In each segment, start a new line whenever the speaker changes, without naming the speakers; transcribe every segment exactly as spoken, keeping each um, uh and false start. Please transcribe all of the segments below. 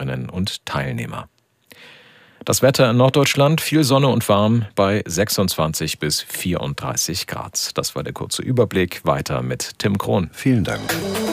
Teilnehmerinnen und Teilnehmer. Das Wetter in Norddeutschland, viel Sonne und warm bei sechsundzwanzig bis vierunddreißig Grad. Das war der kurze Überblick. Weiter mit Tim Krohn.
Vielen Dank.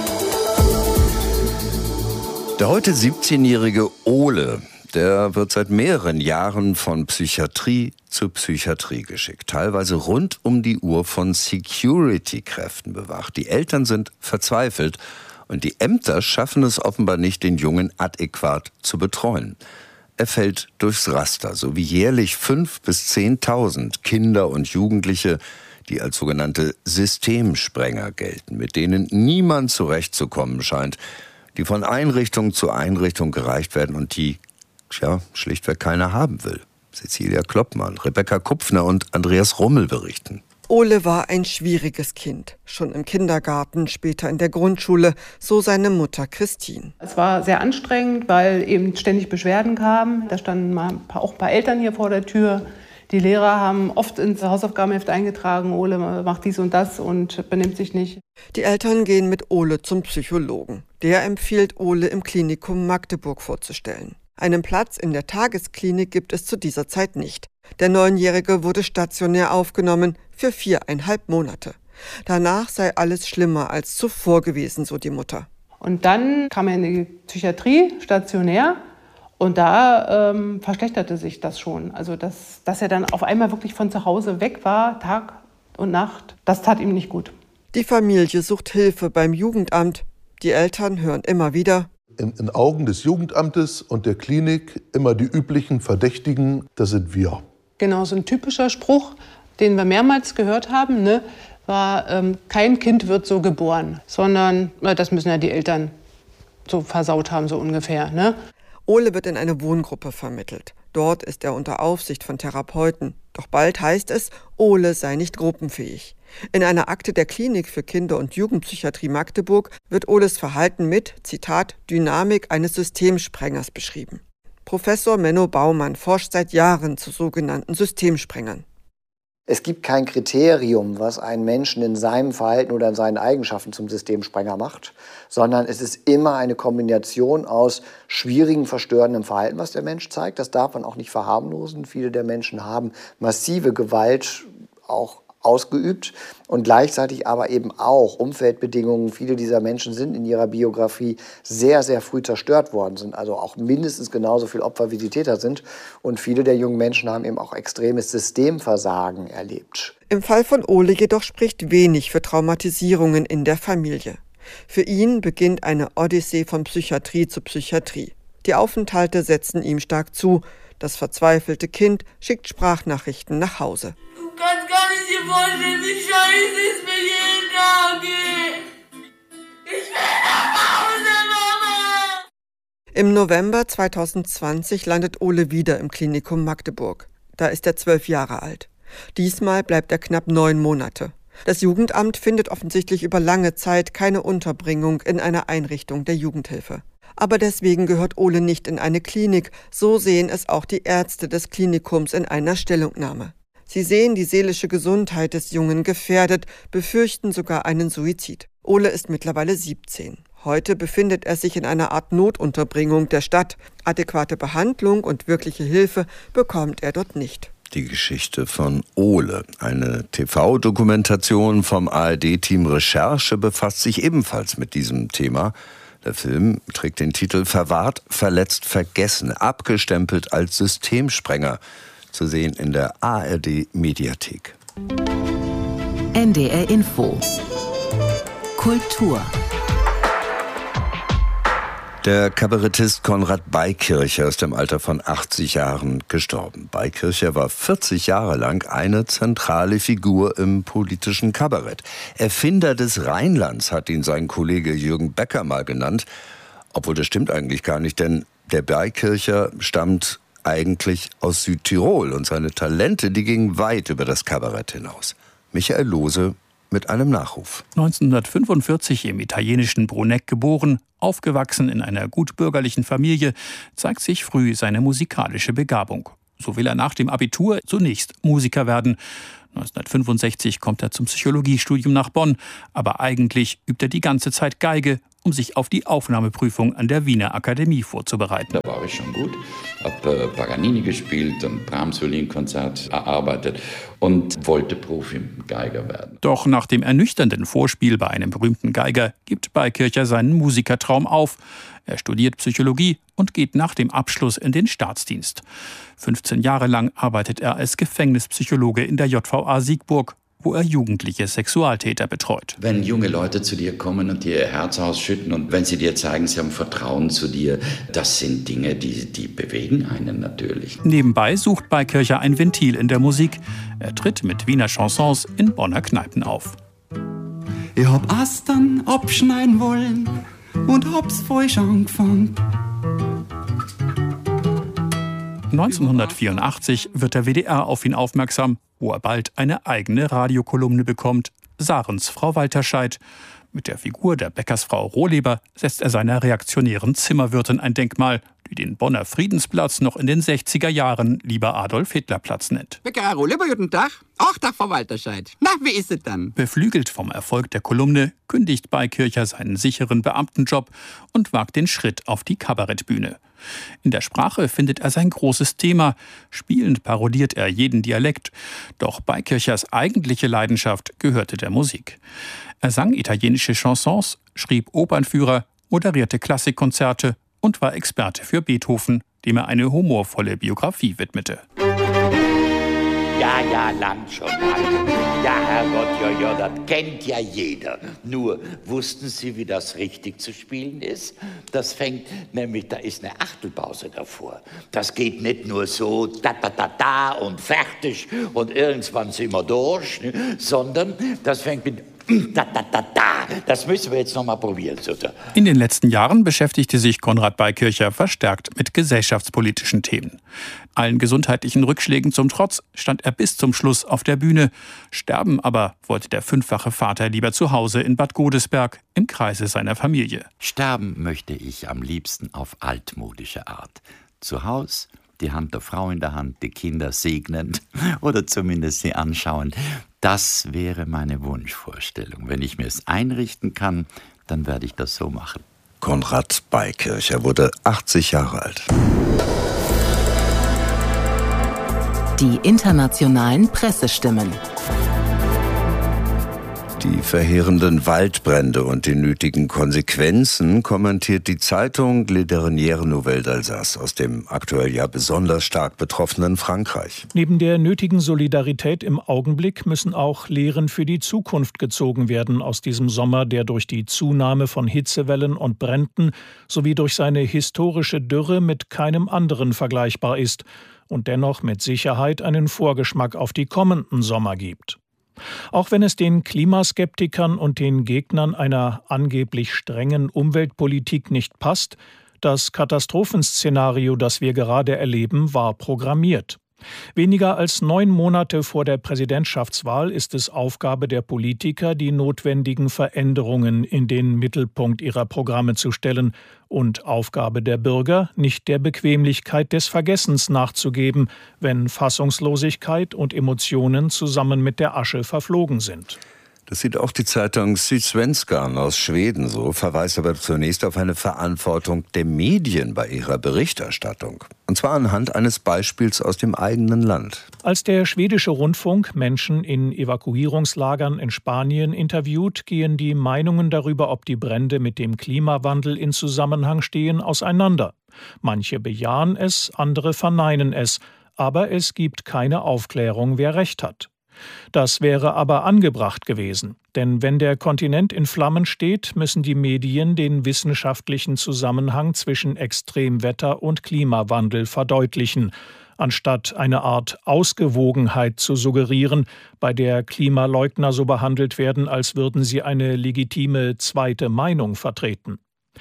Der heute siebzehnjährige Ole, der wird seit mehreren Jahren von Psychiatrie zu Psychiatrie geschickt. Teilweise rund um die Uhr von Security-Kräften bewacht. Die Eltern sind verzweifelt und die Ämter schaffen es offenbar nicht, den Jungen adäquat zu betreuen. Er fällt durchs Raster, so wie jährlich fünf bis zehntausend Kinder und Jugendliche, die als sogenannte Systemsprenger gelten, mit denen niemand zurechtzukommen scheint, die von Einrichtung zu Einrichtung gereicht werden und die, tja, schlichtweg keiner haben will. Cecilia Kloppmann, Rebecca Kupfner und Andreas Rummel berichten.
Ole war ein schwieriges Kind. Schon im Kindergarten, später in der Grundschule, so seine Mutter Christine.
Es war sehr anstrengend, weil eben ständig Beschwerden kamen. Da standen mal ein paar, auch ein paar Eltern hier vor der Tür. Die Lehrer haben oft ins Hausaufgabenheft eingetragen, Ole macht dies und das und benimmt sich nicht.
Die Eltern gehen mit Ole zum Psychologen. Der empfiehlt Ole im Klinikum Magdeburg vorzustellen. Einen Platz in der Tagesklinik gibt es zu dieser Zeit nicht. Der Neunjährige wurde stationär aufgenommen für viereinhalb Monate. Danach sei alles schlimmer als zuvor gewesen, so die Mutter.
Und dann kam er in die Psychiatrie, stationär. Und da ähm, verschlechterte sich das schon. Also dass, dass er dann auf einmal wirklich von zu Hause weg war, Tag und Nacht, das tat ihm nicht gut.
Die Familie sucht Hilfe beim Jugendamt. Die Eltern hören immer wieder:
In, in Augen des Jugendamtes und der Klinik immer die üblichen Verdächtigen, das sind wir.
Genau, so ein typischer Spruch, den wir mehrmals gehört haben, ne, war, ähm, kein Kind wird so geboren, sondern äh, das müssen ja die Eltern so versaut haben, so ungefähr. Ne?
Ole wird in eine Wohngruppe vermittelt. Dort ist er unter Aufsicht von Therapeuten. Doch bald heißt es, Ole sei nicht gruppenfähig. In einer Akte der Klinik für Kinder- und Jugendpsychiatrie Magdeburg wird Oles Verhalten mit, Zitat, Dynamik eines Systemsprengers beschrieben. Professor Menno Baumann forscht seit Jahren zu sogenannten Systemsprengern.
Es gibt kein Kriterium, was einen Menschen in seinem Verhalten oder in seinen Eigenschaften zum Systemsprenger macht, sondern es ist immer eine Kombination aus schwierigem, verstörendem Verhalten, was der Mensch zeigt. Das darf man auch nicht verharmlosen. Viele der Menschen haben massive Gewalt auch ausgeübt und gleichzeitig aber eben auch Umfeldbedingungen. Viele dieser Menschen sind in ihrer Biografie sehr, sehr früh zerstört worden, sind also auch mindestens genauso viel Opfer wie die Täter sind. Und viele der jungen Menschen haben eben auch extremes Systemversagen erlebt.
Im Fall von Ole jedoch spricht wenig für Traumatisierungen in der Familie. Für ihn beginnt eine Odyssee von Psychiatrie zu Psychiatrie. Die Aufenthalte setzen ihm stark zu. Das verzweifelte Kind schickt Sprachnachrichten nach Hause.
Du kannst gar nicht dir vorstellen, wie scheiße es mir jeden Tag geht. Ich will nach Hause, Mama!
Im November zweitausendzwanzig landet Ole wieder im Klinikum Magdeburg. Da ist er zwölf Jahre alt. Diesmal bleibt er knapp neun Monate. Das Jugendamt findet offensichtlich über lange Zeit keine Unterbringung in einer Einrichtung der Jugendhilfe. Aber deswegen gehört Ole nicht in eine Klinik. So sehen es auch die Ärzte des Klinikums in einer Stellungnahme. Sie sehen die seelische Gesundheit des Jungen gefährdet, befürchten sogar einen Suizid. Ole ist mittlerweile siebzehn. Heute befindet er sich in einer Art Notunterbringung der Stadt. Adäquate Behandlung und wirkliche Hilfe bekommt er dort nicht.
Die Geschichte von Ole. Eine T V-Dokumentation vom A R D-Team Recherche befasst sich ebenfalls mit diesem Thema. Der Film trägt den Titel Verwahrt, verletzt, vergessen, abgestempelt als Systemsprenger. Zu sehen in der A R D-Mediathek.
N D R Info. Kultur.
Der Kabarettist Konrad Beikircher ist im Alter von achtzig Jahren gestorben. Beikircher war vierzig Jahre lang eine zentrale Figur im politischen Kabarett. Erfinder des Rheinlands hat ihn sein Kollege Jürgen Becker mal genannt. Obwohl das stimmt eigentlich gar nicht, denn der Beikircher stammt eigentlich aus Südtirol und seine Talente, die gingen weit über das Kabarett hinaus. Michael Lohse mit einem Nachruf.
neunzehnhundertfünfundvierzig im italienischen Bruneck geboren, aufgewachsen in einer gutbürgerlichen Familie, zeigt sich früh seine musikalische Begabung. So will er nach dem Abitur zunächst Musiker werden. neunzehnhundertfünfundsechzig kommt er zum Psychologiestudium nach Bonn, aber eigentlich übt er die ganze Zeit Geige um sich auf die Aufnahmeprüfung an der Wiener Akademie vorzubereiten.
Da war ich schon gut, habe Paganini gespielt und Brahms-Violinkonzert erarbeitet und wollte Profi-Geiger werden.
Doch nach dem ernüchternden Vorspiel bei einem berühmten Geiger gibt Beikircher seinen Musikertraum auf. Er studiert Psychologie und geht nach dem Abschluss in den Staatsdienst. fünfzehn Jahre lang arbeitet er als Gefängnispsychologe in der J V A Siegburg, wo er jugendliche Sexualtäter betreut.
Wenn junge Leute zu dir kommen und dir ihr Herz ausschütten und wenn sie dir zeigen, sie haben Vertrauen zu dir, das sind Dinge, die, die bewegen einen natürlich.
Nebenbei sucht Beikircher ein Ventil in der Musik. Er tritt mit Wiener Chansons in Bonner Kneipen auf.
Ich hab Astern abschneiden wollen und hab's falsch angefangen.
neunzehnhundertvierundachtzig wird der W D R auf ihn aufmerksam, wo er bald eine eigene Radiokolumne bekommt, Sarens Frau Walterscheid. Mit der Figur der Bäckersfrau Rohleber setzt er seiner reaktionären Zimmerwirtin ein Denkmal, die den Bonner Friedensplatz noch in den sechziger Jahren lieber Adolf-Hitler-Platz nennt.
Bäcker Rohleber, guten Tag. Ach, Tag, Frau Walterscheid. Na, wie ist es dann?
Beflügelt vom Erfolg der Kolumne kündigt Beikircher seinen sicheren Beamtenjob und wagt den Schritt auf die Kabarettbühne. In der Sprache findet er sein großes Thema. Spielend parodiert er jeden Dialekt. Doch Beikirchers eigentliche Leidenschaft gehörte der Musik. Er sang italienische Chansons, schrieb Opernführer, moderierte Klassikkonzerte und war Experte für Beethoven, dem er eine humorvolle Biografie widmete.
Ja, ja, lang schon lang. Ja, Herrgott, ja, ja, das kennt ja jeder. Nur, wussten Sie, wie das richtig zu spielen ist? Das fängt nämlich, da ist eine Achtelpause davor. Das geht nicht nur so, da, da, da, da und fertig und irgendwann sind wir durch, ne? Sondern das fängt mit da, da, da, da. Das müssen wir jetzt noch mal probieren.
In den letzten Jahren beschäftigte sich Konrad Beikircher verstärkt mit gesellschaftspolitischen Themen. Allen gesundheitlichen Rückschlägen zum Trotz stand er bis zum Schluss auf der Bühne. Sterben aber wollte der fünffache Vater lieber zu Hause in Bad Godesberg im Kreise seiner Familie.
Sterben möchte ich am liebsten auf altmodische Art. Zu Hause, die Hand der Frau in der Hand, die Kinder segnend oder zumindest sie anschauend. Das wäre meine Wunschvorstellung. Wenn ich mir es einrichten kann, dann werde ich das so machen.
Konrad Beikircher wurde achtzig Jahre alt.
Die internationalen Pressestimmen.
Die verheerenden Waldbrände und die nötigen Konsequenzen kommentiert die Zeitung Le Dernière Nouvelle d'Alsace aus dem aktuell ja besonders stark betroffenen Frankreich.
Neben der nötigen Solidarität im Augenblick müssen auch Lehren für die Zukunft gezogen werden aus diesem Sommer, der durch die Zunahme von Hitzewellen und Bränden sowie durch seine historische Dürre mit keinem anderen vergleichbar ist und dennoch mit Sicherheit einen Vorgeschmack auf die kommenden Sommer gibt. Auch wenn es den Klimaskeptikern und den Gegnern einer angeblich strengen Umweltpolitik nicht passt, das Katastrophenszenario, das wir gerade erleben, war programmiert. Weniger als neun Monate vor der Präsidentschaftswahl ist es Aufgabe der Politiker, die notwendigen Veränderungen in den Mittelpunkt ihrer Programme zu stellen und Aufgabe der Bürger, nicht der Bequemlichkeit des Vergessens nachzugeben, wenn Fassungslosigkeit und Emotionen zusammen mit der Asche verflogen sind.
Das sieht auch die Zeitung Sydsvenskan aus Schweden so, verweist aber zunächst auf eine Verantwortung der Medien bei ihrer Berichterstattung. Und zwar anhand eines Beispiels aus dem eigenen Land.
Als der schwedische Rundfunk Menschen in Evakuierungslagern in Spanien interviewt, gehen die Meinungen darüber, ob die Brände mit dem Klimawandel in Zusammenhang stehen, auseinander. Manche bejahen es, andere verneinen es, aber es gibt keine Aufklärung, wer recht hat. Das wäre aber angebracht gewesen, denn wenn der Kontinent in Flammen steht, müssen die Medien den wissenschaftlichen Zusammenhang zwischen Extremwetter und Klimawandel verdeutlichen, anstatt eine Art Ausgewogenheit zu suggerieren, bei der Klimaleugner so behandelt werden, als würden sie eine legitime zweite Meinung vertreten.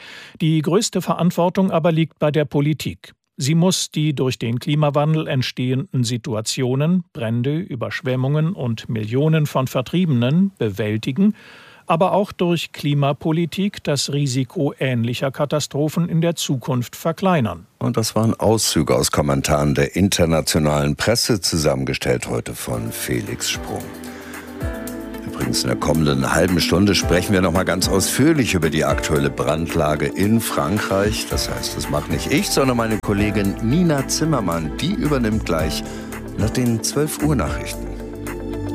Die größte Verantwortung aber liegt bei der Politik. Sie muss die durch den Klimawandel entstehenden Situationen, Brände, Überschwemmungen und Millionen von Vertriebenen bewältigen, aber auch durch Klimapolitik das Risiko ähnlicher Katastrophen in der Zukunft verkleinern.
Und das waren Auszüge aus Kommentaren der internationalen Presse, zusammengestellt heute von Felix Sprung. Übrigens in der kommenden halben Stunde sprechen wir noch mal ganz ausführlich über die aktuelle Brandlage in Frankreich. Das heißt, das macht nicht ich, sondern meine Kollegin Nina Zimmermann. Die übernimmt gleich nach den zwölf Uhr Nachrichten.